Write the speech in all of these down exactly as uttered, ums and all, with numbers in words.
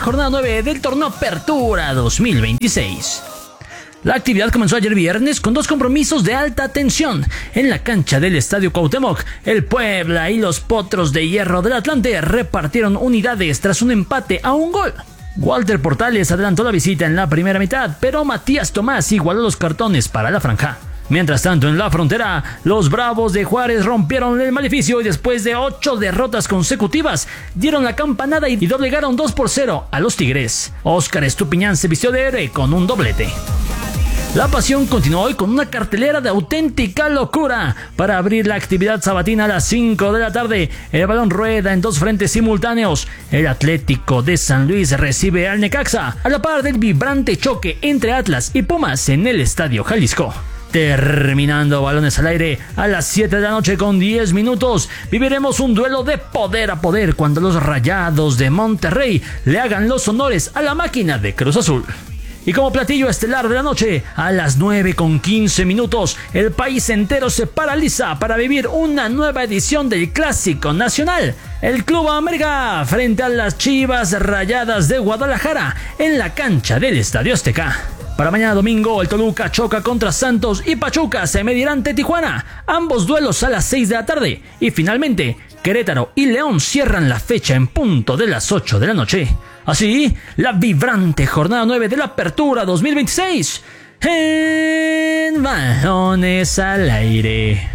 jornada nueve del torneo Apertura dos mil veintiséis. La actividad comenzó ayer viernes con dos compromisos de alta tensión. En la cancha del Estadio Cuauhtémoc, el Puebla y los Potros de Hierro del Atlante repartieron unidades tras un empate a un gol. Walter Portales adelantó la visita en la primera mitad, pero Matías Tomás igualó los cartones para la franja. Mientras tanto, en la frontera, los Bravos de Juárez rompieron el maleficio y después de ocho derrotas consecutivas, dieron la campanada y doblegaron dos por cero a los Tigres. Óscar Estupiñán se vistió de héroe con un doblete. La pasión continuó hoy con una cartelera de auténtica locura. Para abrir la actividad sabatina a las cinco de la tarde, el balón rueda en dos frentes simultáneos. El Atlético de San Luis recibe al Necaxa, a la par del vibrante choque entre Atlas y Pumas en el Estadio Jalisco. Terminando balones al aire a las siete de la noche con diez minutos, viviremos un duelo de poder a poder cuando los Rayados de Monterrey le hagan los honores a la máquina de Cruz Azul. Y como platillo estelar de la noche, a las nueve con quince minutos, el país entero se paraliza para vivir una nueva edición del Clásico Nacional. El Club América frente a las Chivas Rayadas de Guadalajara en la cancha del Estadio Azteca. Para mañana domingo, el Toluca choca contra Santos y Pachuca se medirá ante Tijuana. Ambos duelos a las seis de la tarde. Y finalmente, Querétaro y León cierran la fecha en punto de las ocho de la noche. Así, la vibrante jornada nueve de la Apertura dos mil veintiséis en Balones al Aire.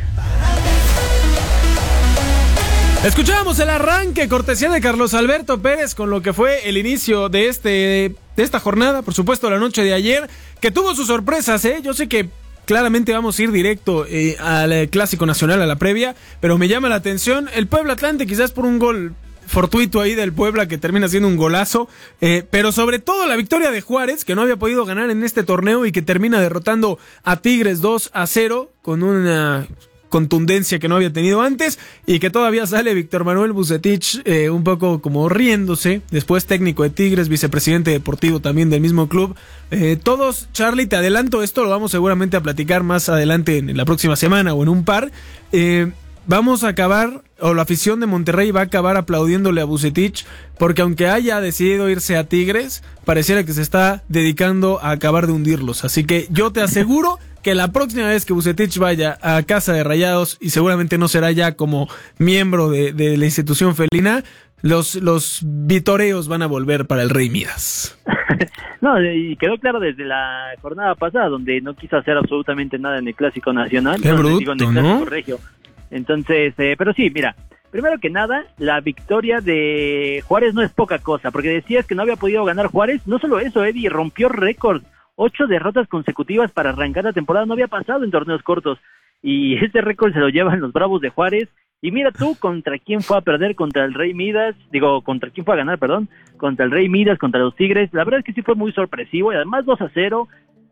Escuchábamos el arranque, cortesía de Carlos Alberto Pérez, con lo que fue el inicio de este de esta jornada, por supuesto la noche de ayer, que tuvo sus sorpresas, ¿eh? Yo sé que claramente vamos a ir directo eh, al Clásico Nacional, a la previa, pero me llama la atención el Puebla Atlante, quizás por un gol fortuito ahí del Puebla que termina siendo un golazo, eh, pero sobre todo la victoria de Juárez, que no había podido ganar en este torneo y que termina derrotando a Tigres dos a cero con una contundencia que no había tenido antes, y que todavía sale Víctor Manuel Vucetich eh, un poco como riéndose, después técnico de Tigres, vicepresidente deportivo también del mismo club. Eh, todos, Charlie, te adelanto, esto lo vamos seguramente a platicar más adelante en la próxima semana o en un par. Eh, vamos a acabar, o la afición de Monterrey va a acabar aplaudiéndole a Vucetich, porque aunque haya decidido irse a Tigres, pareciera que se está dedicando a acabar de hundirlos. Así que yo te aseguro que la próxima vez que Vucetich vaya a casa de Rayados, y seguramente no será ya como miembro de, de la institución felina, los, los vitoreos van a volver para el Rey Midas. No, y quedó claro desde la jornada pasada, donde no quiso hacer absolutamente nada en el Clásico Nacional. Qué no, bruto, digo, en el Clásico Regio. Entonces, eh, pero sí, mira, primero que nada, la victoria de Juárez no es poca cosa, porque decías que no había podido ganar Juárez. No solo eso, Eddie, rompió récord. Ocho derrotas consecutivas para arrancar la temporada, no había pasado en torneos cortos, y este récord se lo llevan los Bravos de Juárez. Y mira tú contra quién fue a perder, contra el Rey Midas, digo, contra quién fue a ganar, perdón, contra el Rey Midas, contra los Tigres. La verdad es que sí fue muy sorpresivo, y además dos a cero,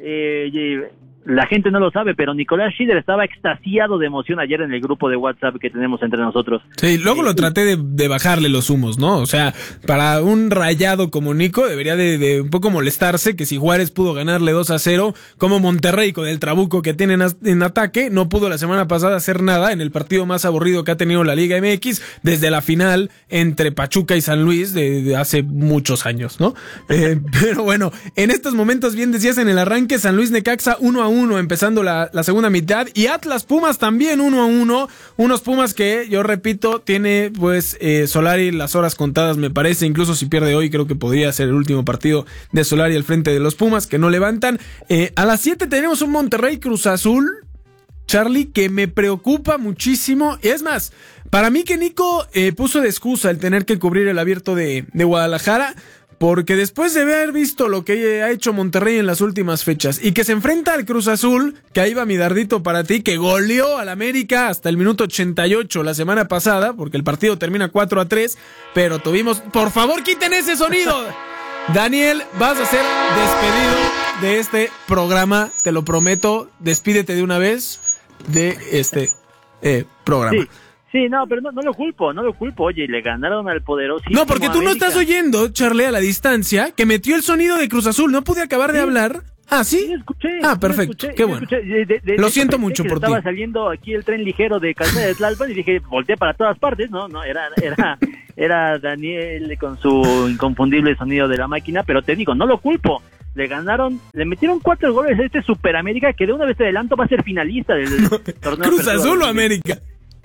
eh, la gente no lo sabe, pero Nicolás Schiller estaba extasiado de emoción ayer en el grupo de WhatsApp que tenemos entre nosotros. Sí, luego lo traté de, de bajarle los humos, ¿no? O sea, para un rayado como Nico debería de, de un poco molestarse que si Juárez pudo ganarle dos a cero, como Monterrey con el trabuco que tienen en ataque, no pudo la semana pasada hacer nada en el partido más aburrido que ha tenido la Liga M X desde la final entre Pachuca y San Luis de, de hace muchos años, ¿no? Eh, pero bueno, en estos momentos, bien decías en el arranque, San Luis Necaxa uno a uno empezando la, la segunda mitad, y Atlas Pumas también uno a uno, unos Pumas que, yo repito, tiene pues eh, Solari las horas contadas, me parece. Incluso si pierde hoy, creo que podría ser el último partido de Solari al frente de los Pumas, que no levantan. Eh, a las siete tenemos un Monterrey Cruz Azul, Charlie, que me preocupa muchísimo. Es más, para mí que Nico eh, puso de excusa el tener que cubrir el abierto de, de Guadalajara, porque después de haber visto lo que ha hecho Monterrey en las últimas fechas y que se enfrenta al Cruz Azul, que ahí va mi dardito para ti, que goleó al América hasta el minuto ochenta y ocho la semana pasada, porque el partido termina cuatro a tres, pero tuvimos... ¡Por favor, quiten ese sonido! Daniel, vas a ser despedido de este programa, te lo prometo. Despídete de una vez de este eh, programa. Sí. Sí, no, pero no, no lo culpo, no lo culpo. Oye, le ganaron al poderosísimo No, porque tú América. no estás oyendo, Charlie, a la distancia, que metió el sonido de Cruz Azul. No pude acabar sí. de hablar. Ah, ¿sí? Sí, escuché. Ah, perfecto, escuché, qué bueno. De, de, de, lo de siento mucho por ti. Estaba saliendo aquí el tren ligero de Calzada de Tlalpan y dije, volteé para todas partes, ¿no? No, era, era, era Daniel con su inconfundible sonido de la máquina, pero te digo, no lo culpo. Le ganaron, le metieron cuatro goles a este Super América que de una vez te adelanto va a ser finalista del torneo. ¿Cruz Azul o América?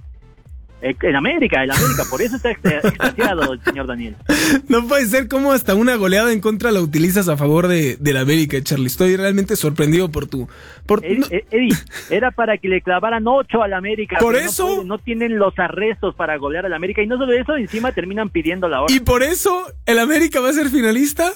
En América, en América, por eso está extasiado el señor Daniel. No puede ser como hasta una goleada en contra la utilizas a favor de, de la América, Charlie. Estoy realmente sorprendido por tu... Por, Eddie, no. Eddie, era para que le clavaran ocho a la América. Por eso... No, puede, no tienen los arrestos para golear a la América y no solo eso, encima terminan pidiendo la hora. ¿Y por eso el América va a ser finalista?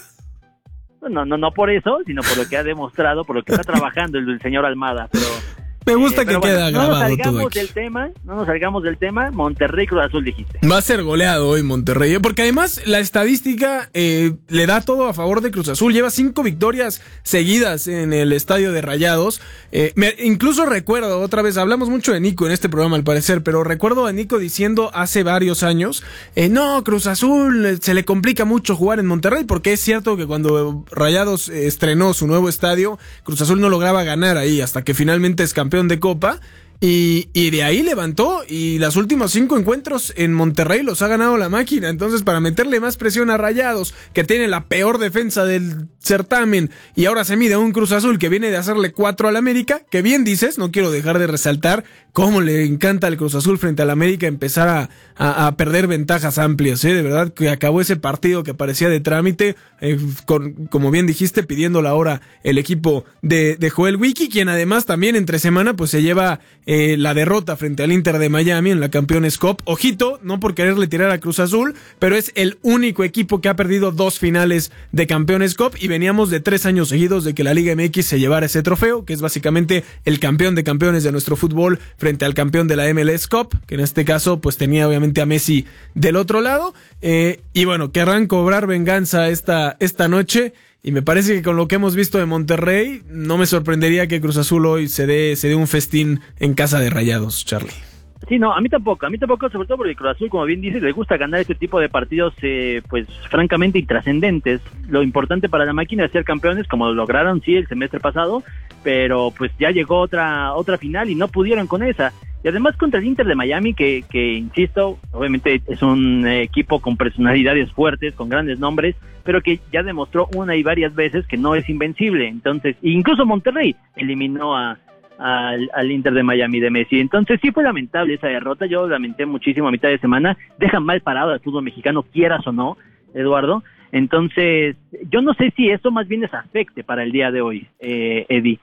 No, no, no por eso, sino por lo que ha demostrado, por lo que está trabajando el, el señor Almada, pero... Me gusta eh, que bueno, queda no grabado nos salgamos todo aquí. del tema, no nos salgamos del tema. Monterrey Cruz Azul dijiste. Va a ser goleado hoy Monterrey, porque además la estadística eh, le da todo a favor de Cruz Azul. Lleva cinco victorias seguidas en el estadio de Rayados. Eh, me, incluso recuerdo otra vez, hablamos mucho de Nico en este programa al parecer, pero recuerdo a Nico diciendo hace varios años, eh, no, Cruz Azul eh, se le complica mucho jugar en Monterrey, porque es cierto que cuando Rayados eh, estrenó su nuevo estadio, Cruz Azul no lograba ganar ahí hasta que finalmente es campeón de Copa. Y, y de ahí levantó y los últimos cinco encuentros en Monterrey los ha ganado la máquina. Entonces, para meterle más presión a Rayados, que tiene la peor defensa del certamen, y ahora se mide a un Cruz Azul que viene de hacerle cuatro al América, que bien dices, no quiero dejar de resaltar cómo le encanta al Cruz Azul frente al América empezar a, a, a perder ventajas amplias, ¿eh? De verdad que acabó ese partido que parecía de trámite, eh, con, como bien dijiste, pidiendo la hora el equipo de, de Joel Wiki, quien además también entre semana pues se lleva eh, la derrota frente al Inter de Miami en la Campeones Cup. Ojito, no por quererle tirar a Cruz Azul, pero es el único equipo que ha perdido dos finales de Campeones Cup, y veníamos de tres años seguidos de que la Liga M X se llevara ese trofeo, que es básicamente el campeón de campeones de nuestro fútbol frente al campeón de la M L S Cup, que en este caso pues tenía obviamente a Messi del otro lado, eh, y bueno, querrán cobrar venganza esta, esta noche, y me parece que con lo que hemos visto de Monterrey, no me sorprendería que Cruz Azul hoy se dé, se dé un festín en casa de Rayados, Charlie. Sí, no, a mí tampoco, a mí tampoco, sobre todo porque Cruz Azul, como bien dices, le gusta ganar este tipo de partidos, eh, pues francamente intrascendentes. Lo importante para la máquina es ser campeones, como lo lograron, sí, el semestre pasado, pero pues ya llegó otra otra final y no pudieron con esa. Y además contra el Inter de Miami, que, que insisto, obviamente es un equipo con personalidades fuertes, con grandes nombres, pero que ya demostró una y varias veces que no es invencible. Entonces, incluso Monterrey eliminó a Al, al Inter de Miami de Messi. Entonces sí fue lamentable esa derrota, yo lamenté muchísimo a mitad de semana, deja mal parado al fútbol mexicano, quieras o no, Eduardo. Entonces yo no sé si eso más bien les afecte para el día de hoy, eh, Eddie,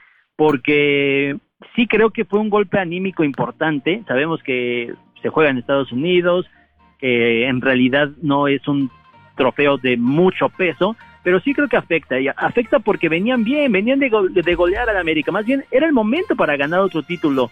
porque sí creo que fue un golpe anímico importante. Sabemos que se juega en Estados Unidos, que en realidad no es un trofeo de mucho peso, pero sí creo que afecta, y afecta porque venían bien, venían de, go- de golear a la América, más bien era el momento para ganar otro título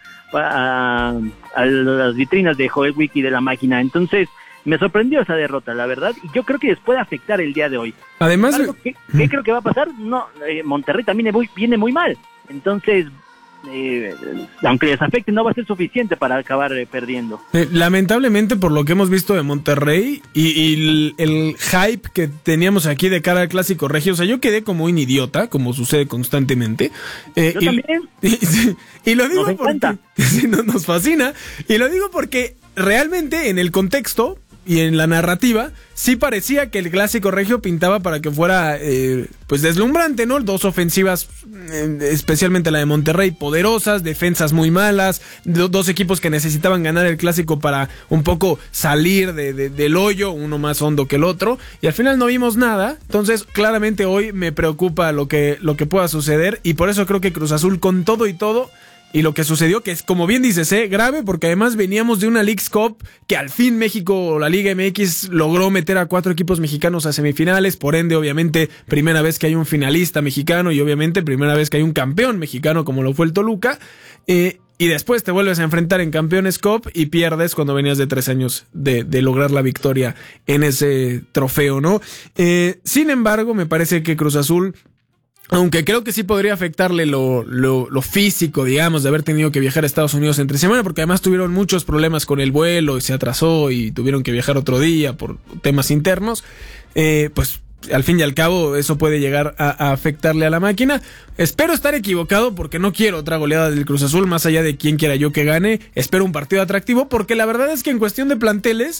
a, a las vitrinas de Joel Wiki de la máquina. Entonces me sorprendió esa derrota, la verdad, y yo creo que les puede afectar el día de hoy. Además, ¿Qué, qué creo que va a pasar? No, eh, Monterrey también viene muy mal, entonces Eh, aunque les afecte, no va a ser suficiente para acabar eh, perdiendo. Eh, lamentablemente, por lo que hemos visto de Monterrey y, y el, el hype que teníamos aquí de cara al Clásico Regio, o sea, yo quedé como un idiota, como sucede constantemente. Eh, yo y, también. Y, y lo digo nos porque sí, nos, nos fascina, y lo digo porque realmente en el contexto y en la narrativa sí parecía que el Clásico Regio pintaba para que fuera eh, pues deslumbrante, ¿no? Dos ofensivas, eh, especialmente la de Monterrey, poderosas, defensas muy malas, do, dos equipos que necesitaban ganar el Clásico para un poco salir de, de, del hoyo, uno más hondo que el otro, y al final no vimos nada. Entonces claramente hoy me preocupa lo que, lo que pueda suceder, y por eso creo que Cruz Azul, con todo y todo, y lo que sucedió, que es, como bien dices, ¿eh? grave, porque además veníamos de una Leagues Cup que al fin México, la Liga M X, logró meter a cuatro equipos mexicanos a semifinales, por ende, obviamente, primera vez que hay un finalista mexicano y obviamente primera vez que hay un campeón mexicano como lo fue el Toluca, eh, y después te vuelves a enfrentar en Campeones Cup y pierdes cuando venías de tres años de, de lograr la victoria en ese trofeo, ¿no? Eh, sin embargo, me parece que Cruz Azul, aunque creo que sí podría afectarle lo, lo, lo físico, digamos, de haber tenido que viajar a Estados Unidos entre semana, porque además tuvieron muchos problemas con el vuelo y se atrasó y tuvieron que viajar otro día por temas internos, eh, pues al fin y al cabo eso puede llegar a, a afectarle a la máquina. Espero estar equivocado porque no quiero otra goleada del Cruz Azul, más allá de quién quiera yo que gane. Espero un partido atractivo, porque la verdad es que en cuestión de planteles,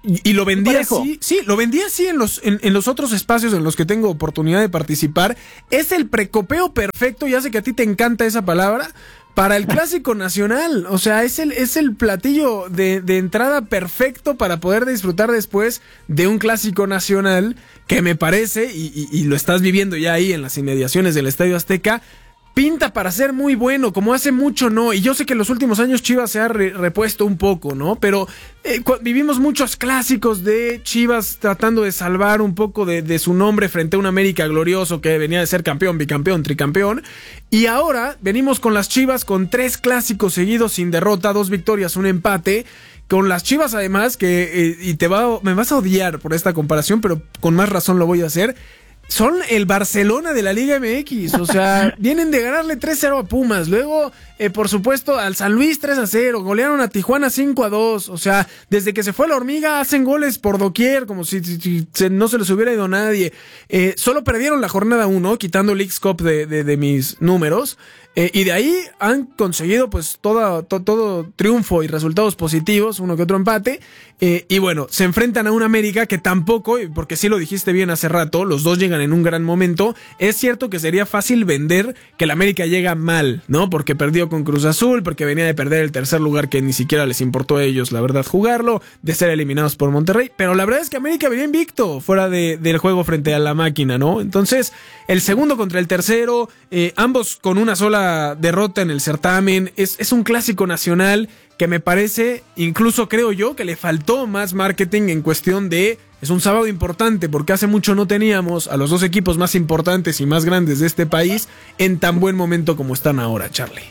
Y, y lo vendía así, sí, lo vendía así en los, en, en los otros espacios en los que tengo oportunidad de participar. Es el precopeo perfecto, ya sé que a ti te encanta esa palabra, para el Clásico Nacional. O sea, es el, es el platillo de, de entrada perfecto para poder disfrutar después de un Clásico Nacional que me parece, y, y, y lo estás viviendo ya ahí en las inmediaciones del Estadio Azteca, pinta para ser muy bueno, como hace mucho no, y yo sé que en los últimos años Chivas se ha re- repuesto un poco, ¿no? Pero eh, cu- vivimos muchos clásicos de Chivas tratando de salvar un poco de, de su nombre frente a un América glorioso que venía de ser campeón, bicampeón, tricampeón, y ahora venimos con las Chivas con tres clásicos seguidos sin derrota, dos victorias, un empate, con las Chivas además, que, eh, y te va, me vas a odiar por esta comparación, pero con más razón lo voy a hacer. Son el Barcelona de la Liga M X, o sea, vienen de ganarle tres cero a Pumas, luego, eh, por supuesto, al San Luis tres a cero, golearon a Tijuana cinco a dos, o sea, desde que se fue la hormiga hacen goles por doquier, como si, si, si se, no se les hubiera ido nadie. Eh, solo perdieron la jornada uno, quitando el X-Cup de, de, de mis números, eh, y de ahí han conseguido pues todo, to, todo triunfo y resultados positivos, uno que otro empate, eh, y bueno, se enfrentan a un América que tampoco, porque sí lo dijiste bien hace rato, los dos llegan en un gran momento. Es cierto que sería fácil vender que el América llega mal, ¿no? Porque perdió con Cruz Azul, porque venía de perder el tercer lugar que ni siquiera les importó a ellos, la verdad, jugarlo, de ser eliminados por Monterrey, pero la verdad es que América venía invicto fuera de, del juego frente a la máquina, ¿no? Entonces, el segundo contra el tercero, eh, ambos con una sola derrota en el certamen, es, es un clásico nacional que me parece, incluso creo yo, que le faltó más marketing en cuestión de... Es un sábado importante porque hace mucho no teníamos a los dos equipos más importantes y más grandes de este país en tan buen momento como están ahora, Charlie.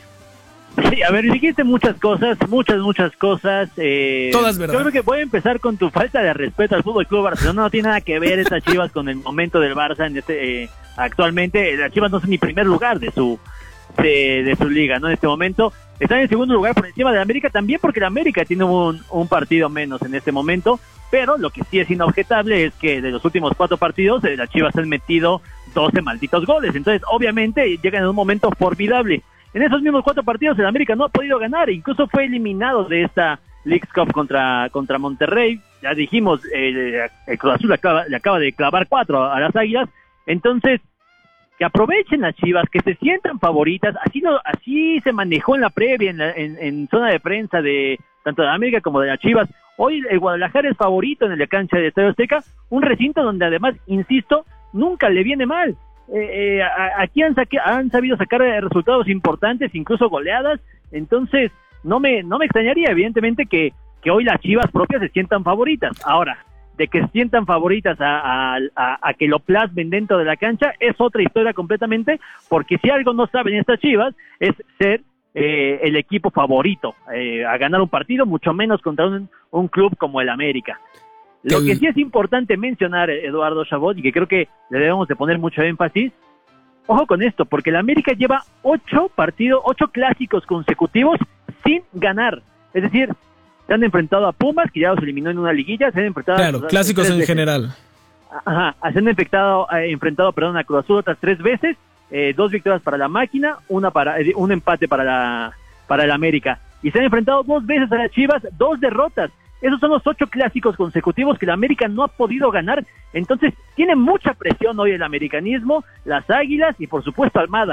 Sí, a ver, dijiste muchas cosas, muchas, muchas cosas. Eh, Todas verdad. Yo creo que voy a empezar con tu falta de respeto al Fútbol Club Barcelona. No tiene nada que ver estas Chivas con el momento del Barça en este, eh, actualmente. Las Chivas no son ni primer lugar de su de, de su liga, ¿no? En este momento están en segundo lugar por encima de la América, también porque la América tiene un, un partido menos en este momento. Pero lo que sí es inobjetable es que de los últimos cuatro partidos eh, las Chivas han metido doce malditos goles. Entonces, obviamente, llegan en un momento formidable. En esos mismos cuatro partidos el América no ha podido ganar. Incluso fue eliminado de esta Leagues Cup contra, contra Monterrey. Ya dijimos, eh, el Cruz Azul le acaba, le acaba de clavar cuatro a, a las Águilas. Entonces, que aprovechen las Chivas, que se sientan favoritas. Así lo, así se manejó en la previa, en, la, en, en zona de prensa de tanto de la América como de las Chivas. Hoy el Guadalajara es favorito en la cancha de Estadio Azteca, un recinto donde además, insisto, nunca le viene mal. Eh, eh, aquí han, saque, han sabido sacar resultados importantes, incluso goleadas. Entonces, no me no me extrañaría, evidentemente, que, que hoy las Chivas propias se sientan favoritas. Ahora, de que se sientan favoritas a, a, a, a que lo plasmen dentro de la cancha, es otra historia completamente, porque si algo no saben estas Chivas, es ser Eh, el equipo favorito eh, a ganar un partido, mucho menos contra un, un club como el América. Lo el... que sí es importante mencionar, Eduardo Chabot, y que creo que le debemos de poner mucho énfasis, ojo con esto, porque el América lleva ocho partidos, ocho clásicos consecutivos sin ganar. Es decir, se han enfrentado a Pumas, que ya los eliminó en una liguilla, se han enfrentado claro, a clásicos en veces. general. Ajá, se han enfrentado, eh, enfrentado perdón, a Cruz Azul otras tres veces. Eh, dos victorias para la máquina, una para eh, un empate para la para el América, y se han enfrentado dos veces a las Chivas, dos derrotas. Esos son los ocho clásicos consecutivos que la América no ha podido ganar. Entonces tiene mucha presión hoy el americanismo, las Águilas y por supuesto Almada,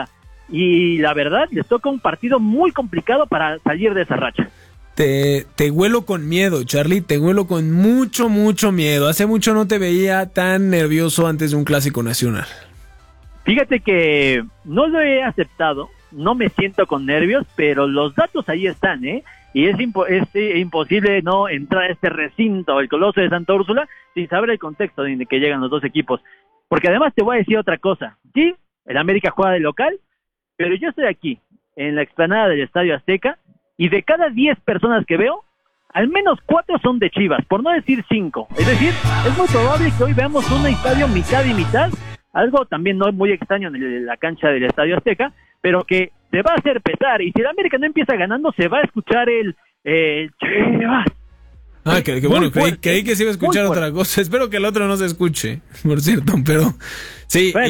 y la verdad les toca un partido muy complicado para salir de esa racha. Te, te huelo con miedo, Charlie, te huelo con mucho, mucho miedo. Hace mucho no te veía tan nervioso antes de un clásico nacional. Fíjate que no lo he aceptado, no me siento con nervios, pero los datos ahí están, ¿eh? Y es, impo- es eh, imposible no entrar a este recinto, el Coloso de Santa Úrsula, sin saber el contexto en el que llegan los dos equipos. Porque además te voy a decir otra cosa. Sí, el América juega de local, pero yo estoy aquí, en la explanada del Estadio Azteca, y de cada diez personas que veo, al menos cuatro son de Chivas, por no decir cinco. Es decir, es muy probable que hoy veamos un estadio mitad y mitad, algo también no muy extraño en la cancha del Estadio Azteca, pero que se va a hacer pesar, y si el América no empieza ganando, se va a escuchar el, el Chivas. Ah, que, que bueno, creí, creí que se iba a escuchar otra cosa. Espero que el otro no se escuche, por cierto, pero sí, bueno. y,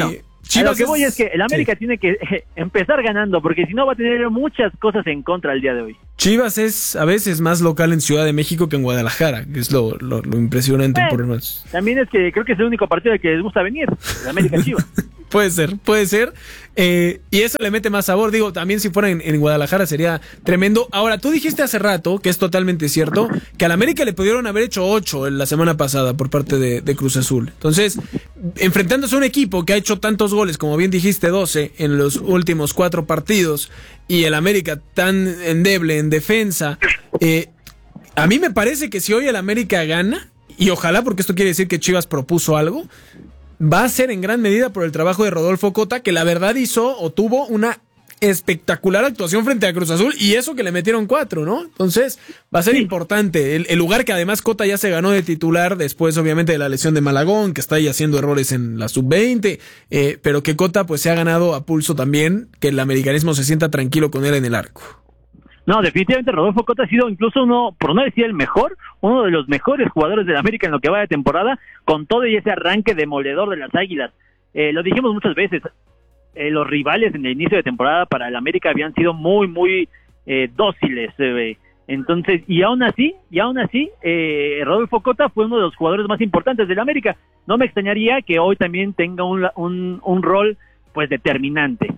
A lo que voy es que el América sí. tiene que eh, empezar ganando, porque si no va a tener muchas cosas en contra el día de hoy. Chivas es a veces más local en Ciudad de México que en Guadalajara, que es lo, lo, lo impresionante. Bueno, por lo menos. También es que creo que es el único partido al que les gusta venir, el América Chivas. Puede ser, puede ser. Eh, y eso le mete más sabor. Digo, también si fuera en, en Guadalajara sería tremendo. Ahora, tú dijiste hace rato, que es totalmente cierto, que al América le pudieron haber hecho ocho en la semana pasada por parte de, de Cruz Azul. Entonces, enfrentándose a un equipo que ha hecho tantos goles, como bien dijiste, doce en los últimos cuatro partidos, y el América tan endeble en defensa, eh, a mí me parece que si hoy el América gana, y ojalá, porque esto quiere decir que Chivas propuso algo, va a ser en gran medida por el trabajo de Rodolfo Cota, que la verdad hizo o tuvo una espectacular actuación frente a Cruz Azul, y eso que le metieron cuatro, ¿no? Entonces va a ser sí. importante, el, el lugar que además Cota ya se ganó de titular después obviamente de la lesión de Malagón, que está ahí haciendo errores en la sub veinte, eh, pero que Cota pues se ha ganado a pulso también, que el americanismo se sienta tranquilo con él en el arco. No, definitivamente Rodolfo Cota ha sido incluso uno, por no decir el mejor, uno de los mejores jugadores de la América en lo que va de temporada, con todo y ese arranque demoledor de las Águilas. Eh, lo dijimos muchas veces, eh, los rivales en el inicio de temporada para el América habían sido muy, muy eh, dóciles. Eh, entonces, y aún así, y aún así, eh, Rodolfo Cota fue uno de los jugadores más importantes de la América. No me extrañaría que hoy también tenga un, un, un rol pues determinante.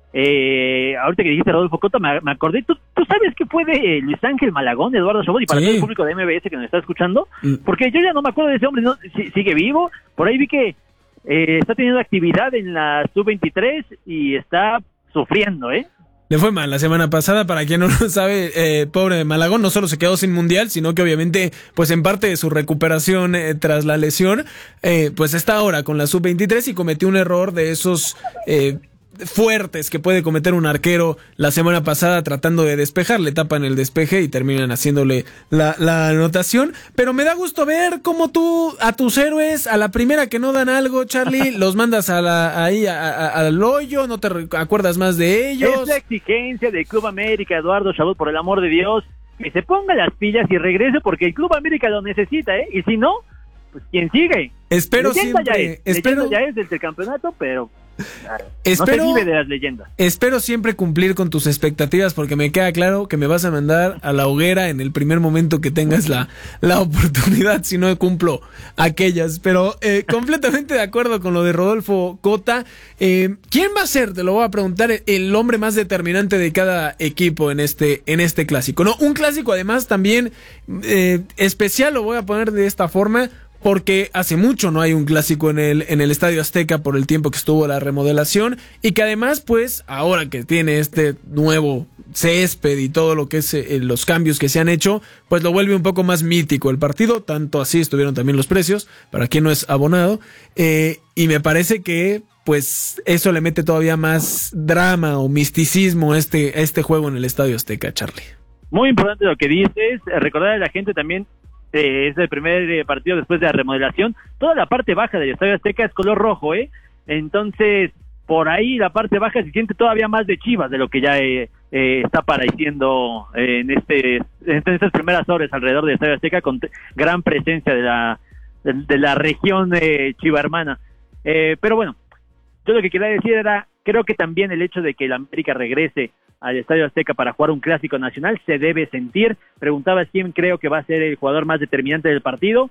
Eh, ahorita que dijiste Rodolfo Cota, me, me acordé, ¿tú, ¿tú sabes qué fue de Luis Ángel Malagón, de Eduardo Chabot, y para sí. todo el público de M B S que nos está escuchando? Mm. Porque yo ya no me acuerdo de ese hombre, ¿no? Si, sigue vivo, por ahí vi que eh, está teniendo actividad en la sub veintitrés y está sufriendo, ¿eh? Le fue mal la semana pasada, para quien no lo sabe, eh, pobre Malagón no solo se quedó sin mundial, sino que obviamente, pues en parte de su recuperación eh, tras la lesión, eh, pues está ahora con la sub veintitrés y cometió un error de esos eh, fuertes que puede cometer un arquero la semana pasada tratando de despejar, le tapan el despeje y terminan haciéndole la, la anotación, pero me da gusto ver cómo tú a tus héroes, a la primera que no dan algo, Charlie, los mandas a la, ahí a, a, al hoyo, no te acuerdas más de ellos. Es la exigencia del Club América, Eduardo Chabot, por el amor de Dios, que se ponga las pilas y regrese, porque el Club América lo necesita, ¿eh? Y si no, pues quien sigue. Espero leyenda siempre, ya es, espero ya es desde el campeonato, pero claro, espero, no se vive de las leyendas. Espero siempre cumplir con tus expectativas, porque me queda claro que me vas a mandar a la hoguera en el primer momento que tengas la, la oportunidad, si no cumplo aquellas. Pero eh, completamente de acuerdo con lo de Rodolfo Cota. Eh, ¿Quién va a ser, te lo voy a preguntar, el hombre más determinante de cada equipo en este, en este clásico? No, un clásico además también eh, especial, lo voy a poner de esta forma, porque hace mucho no hay un clásico en el en el Estadio Azteca por el tiempo que estuvo la remodelación, y que además pues ahora que tiene este nuevo césped y todo lo que es eh, los cambios que se han hecho, pues lo vuelve un poco más mítico el partido, tanto así estuvieron también los precios para quien no es abonado, eh, y me parece que pues eso le mete todavía más drama o misticismo a este, a este juego en el Estadio Azteca, Charlie. Muy importante lo que dices, recordar a la gente también. Eh, es el primer eh, partido después de la remodelación. Toda la parte baja del Estadio Azteca es color rojo, ¿eh? Entonces, por ahí la parte baja se siente todavía más de Chivas de lo que ya eh, eh, está apareciendo eh, en este en estas primeras horas alrededor del Estadio Azteca, con t- gran presencia de la de, de la región eh, chivarmana. Eh, pero bueno, yo lo que quería decir era, creo que también el hecho de que el América regrese al Estadio Azteca para jugar un clásico nacional se debe sentir. Preguntabas quién creo que va a ser el jugador más determinante del partido.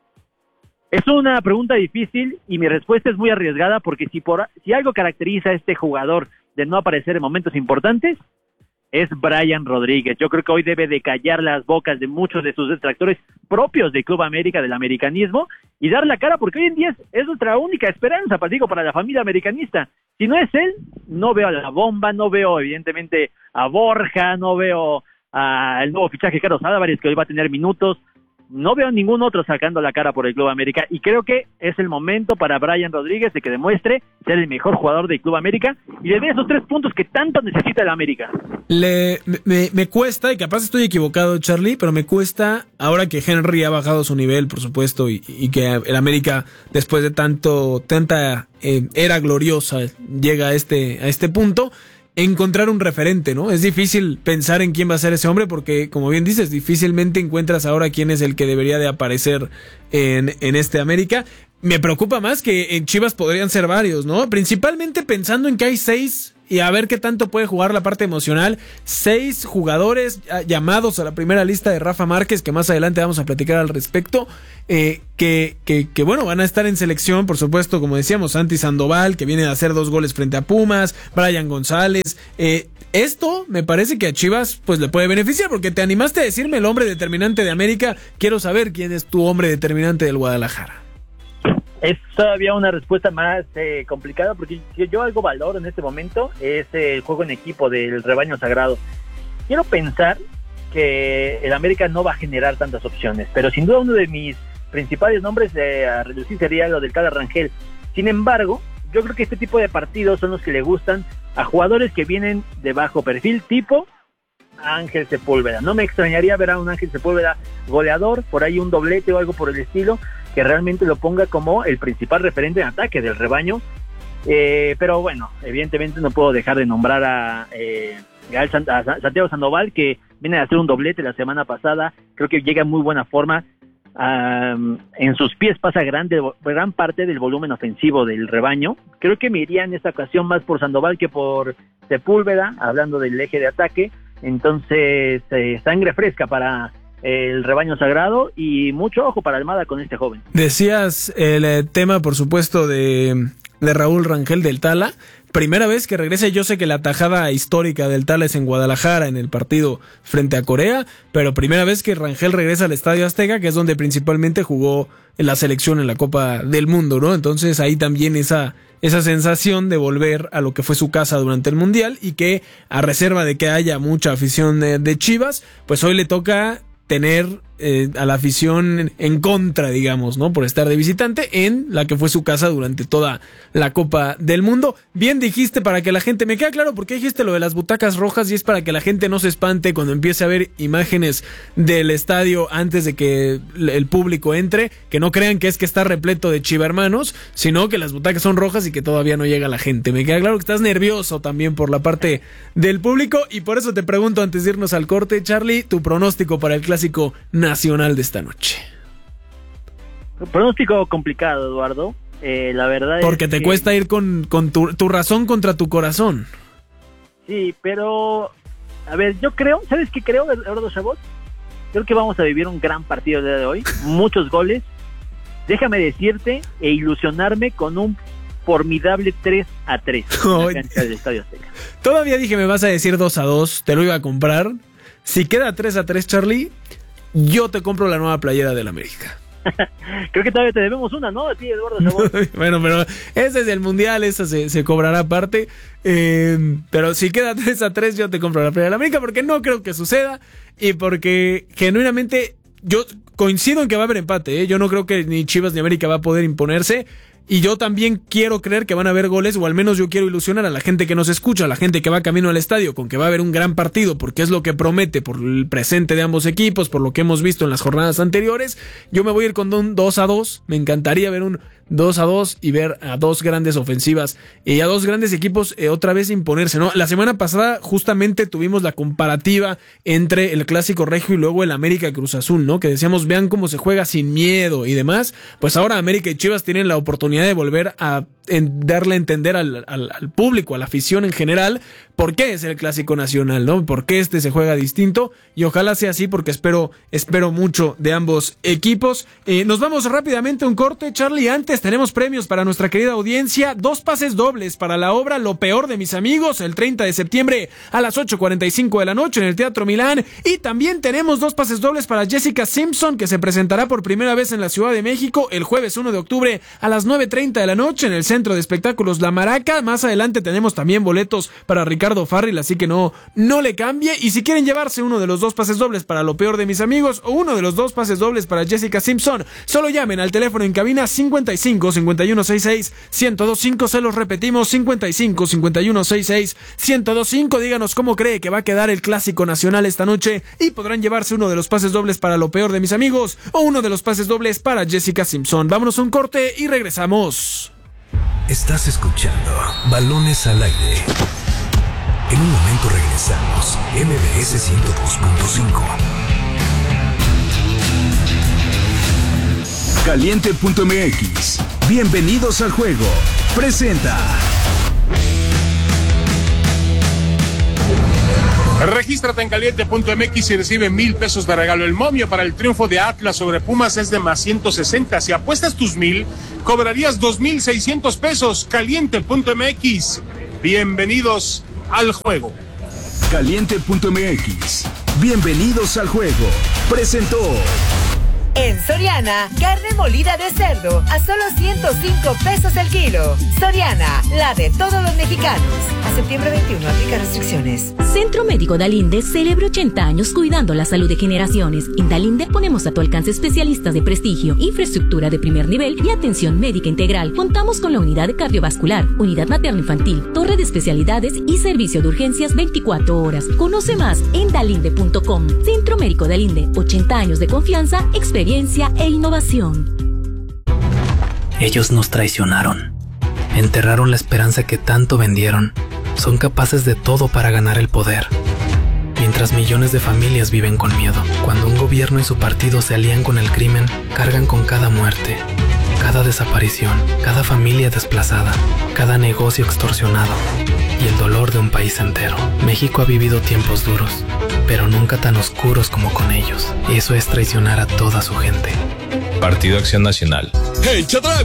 Es una pregunta difícil y mi respuesta es muy arriesgada, porque si por si algo caracteriza a este jugador de no aparecer en momentos importantes, es Brian Rodríguez. Yo creo que hoy debe de callar las bocas de muchos de sus detractores propios de Club América, del americanismo, y dar la cara, porque hoy en día es, es nuestra única esperanza, pues digo, para la familia americanista. Si no es él, no veo a La Bomba, no veo evidentemente a Borja, no veo al nuevo fichaje Carlos Álvarez, que hoy va a tener minutos. No veo a ningún otro sacando la cara por el Club América, y creo que es el momento para Brian Rodríguez de que demuestre ser el mejor jugador del Club América y le dé esos tres puntos que tanto necesita el América. Le, me, me cuesta, y capaz estoy equivocado, Charlie, pero me cuesta, ahora que Henry ha bajado su nivel, por supuesto, y, y que el América, después de tanto tanta eh, era gloriosa, llega a este, a este punto, encontrar un referente, ¿no? Es difícil pensar en quién va a ser ese hombre porque, como bien dices, difícilmente encuentras ahora quién es el que debería de aparecer en, en este América. Me preocupa más que en Chivas podrían ser varios, ¿no? Principalmente pensando en que hay seis y a ver qué tanto puede jugar la parte emocional. Seis jugadores llamados a la primera lista de Rafa Márquez, que más adelante vamos a platicar al respecto, eh, que, que, que bueno, van a estar en selección, por supuesto, como decíamos, Santi Sandoval, que viene a hacer dos goles frente a Pumas, Brian González. Eh, esto me parece que a Chivas pues le puede beneficiar, porque te animaste a decirme el hombre determinante de América. Quiero saber quién es tu hombre determinante del Guadalajara. Es todavía una respuesta más eh, complicada, porque yo, yo algo valoro en este momento es el juego en equipo del rebaño sagrado. Quiero pensar que el América no va a generar tantas opciones, pero sin duda uno de mis principales nombres eh, a reducir sería lo del Cala Rangel. Sin embargo, yo creo que este tipo de partidos son los que le gustan a jugadores que vienen de bajo perfil, tipo Ángel Sepúlveda. No me extrañaría ver a un Ángel Sepúlveda goleador, por ahí un doblete o algo por el estilo, que realmente lo ponga como el principal referente en ataque del rebaño. Eh, pero bueno, evidentemente no puedo dejar de nombrar a, eh, a Santiago Sandoval, que viene a hacer un doblete la semana pasada. Creo que llega en muy buena forma. Um, en sus pies pasa grande, gran parte del volumen ofensivo del rebaño. Creo que me iría en esta ocasión más por Sandoval que por Sepúlveda, hablando del eje de ataque. Entonces, eh, sangre fresca para el rebaño sagrado y mucho ojo para Almada con este joven. Decías el eh, tema, por supuesto, de, de Raúl Rangel del Tala. Primera vez que regresa, yo sé que la tajada histórica del Tala es en Guadalajara, en el partido frente a Corea, pero primera vez que Rangel regresa al Estadio Azteca, que es donde principalmente jugó en la selección en la Copa del Mundo, ¿no? Entonces ahí también esa, esa sensación de volver a lo que fue su casa durante el Mundial, y que a reserva de que haya mucha afición de, de Chivas, pues hoy le toca tener eh, a la afición en contra, digamos, ¿no? Por estar de visitante en la que fue su casa durante toda la Copa del Mundo. Bien dijiste, para que la gente, me queda claro por qué dijiste lo de las butacas rojas, y es para que la gente no se espante cuando empiece a ver imágenes del estadio antes de que el público entre, que no crean que es que está repleto de chivermanos, sino que las butacas son rojas y que todavía no llega la gente. Me queda claro que estás nervioso también por la parte del público, y por eso te pregunto antes de irnos al corte, Charlie, tu pronóstico para el clásico nacional de esta noche. Pronóstico complicado, Eduardo. Eh, la verdad Porque es te que... cuesta ir con, con tu, tu razón contra tu corazón. Sí, pero... A ver, yo creo... ¿Sabes qué creo, Eduardo Chabot? Creo que vamos a vivir un gran partido el día de hoy. Muchos goles. Déjame decirte e ilusionarme con un formidable tres a tres en la cancha del Estadio Azteca. Todavía dije, me vas a decir dos a dos. Te lo iba a comprar. Si queda tres a tres, Charlie, yo te compro la nueva playera del América. Creo que todavía te debemos una, ¿no? A ti, Eduardo Chabot. Bueno, pero ese es el Mundial, esa se, se cobrará aparte. Eh, pero si queda tres a tres, yo te compro la playera del América, porque no creo que suceda, y porque genuinamente yo coincido en que va a haber empate, ¿eh? Yo no creo que ni Chivas ni América va a poder imponerse. Y yo también quiero creer que van a haber goles, o al menos yo quiero ilusionar a la gente que nos escucha, a la gente que va camino al estadio, con que va a haber un gran partido, porque es lo que promete por el presente de ambos equipos, por lo que hemos visto en las jornadas anteriores. Yo me voy a ir con un dos a dos, me encantaría ver un dos a dos y ver a dos grandes ofensivas y a dos grandes equipos eh, otra vez imponerse, ¿no? La semana pasada justamente tuvimos la comparativa entre el Clásico Regio y luego el América Cruz Azul, ¿no? Que decíamos, vean cómo se juega sin miedo y demás. Pues ahora América y Chivas tienen la oportunidad de volver a en darle a entender al, al, al público, a la afición en general, por qué es el Clásico Nacional, ¿no? Por qué este se juega distinto, y ojalá sea así, porque espero, espero mucho de ambos equipos. Eh, nos vamos rápidamente a un corte, Charlie. Antes tenemos premios para nuestra querida audiencia, dos pases dobles para la obra Lo Peor de Mis Amigos, el treinta de septiembre a las ocho cuarenta y cinco de la noche en el Teatro Milán, y también tenemos dos pases dobles para Jessica Simpson, que se presentará por primera vez en la Ciudad de México el jueves uno de octubre a las nueve treinta de la noche en el Centro de Espectáculos La Maraca. Más adelante tenemos también boletos para Ricardo Farril, así que no, no le cambie. Y si quieren llevarse uno de los dos pases dobles para Lo Peor de Mis Amigos o uno de los dos pases dobles para Jessica Simpson, solo llamen al teléfono en cabina cincuenta y cinco, cincuenta y uno sesenta y seis, ciento veinticinco. Se los repetimos, cincuenta y cinco, cincuenta y uno sesenta y seis, ciento veinticinco. Díganos cómo cree que va a quedar el Clásico Nacional esta noche y podrán llevarse uno de los pases dobles para Lo Peor de Mis Amigos o uno de los pases dobles para Jessica Simpson. Vámonos a un corte y regresamos. Estás escuchando Balones al Aire. En un momento regresamos. M B S ciento dos punto cinco. Caliente punto M X. Bienvenidos al juego. Presenta. Regístrate en caliente punto M X y recibe mil pesos de regalo. El momio para el triunfo de Atlas sobre Pumas es de más ciento sesenta. Si apuestas tus mil, cobrarías dos mil seiscientos pesos. Caliente punto M X. Bienvenidos al juego. Caliente punto M X. Bienvenidos al juego. Presentó. En Soriana, carne molida de cerdo a solo ciento cinco pesos el kilo. Soriana, la de todos los mexicanos. A septiembre veintiuno, aplica restricciones. Centro Médico Dalinde celebra ochenta años cuidando la salud de generaciones. En Dalinde ponemos a tu alcance especialistas de prestigio, infraestructura de primer nivel y atención médica integral. Contamos con la unidad de cardiovascular, unidad materno-infantil, torre de especialidades y servicio de urgencias veinticuatro horas. Conoce más en dalinde punto com. Centro Médico Dalinde, ochenta años de confianza, experiencia e innovación. Ellos nos traicionaron. Enterraron la esperanza que tanto vendieron. Son capaces de todo para ganar el poder. Mientras millones de familias viven con miedo. Cuando un gobierno y su partido se alían con el crimen, cargan con cada muerte, cada desaparición, cada familia desplazada, cada negocio extorsionado y el dolor de un país entero. México ha vivido tiempos duros, pero nunca tan oscuros como con ellos. Eso es traicionar a toda su gente. Partido Acción Nacional. ¡Hey, Chadrag!